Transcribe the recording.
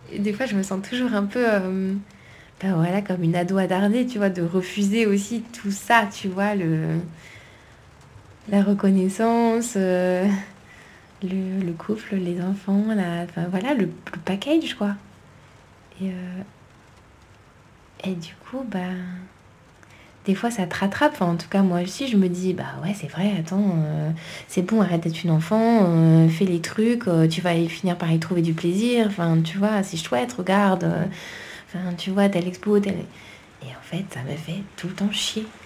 Et des fois, je me sens toujours un peu, ben voilà, comme une ado attardée, tu vois, de refuser aussi tout ça, tu vois, la reconnaissance, le couple, les enfants, enfin voilà, le package, quoi. Et, euh, et du coup, ben, des fois, ça te rattrape. Enfin, en tout cas, moi aussi, je me dis, bah ouais, c'est vrai, attends, c'est bon, arrête d'être une enfant, fais les trucs, tu vas finir par y trouver du plaisir. Enfin, tu vois, c'est chouette, regarde. Enfin, tu vois, telle expo, telle... Et en fait, ça me fait tout le temps chier.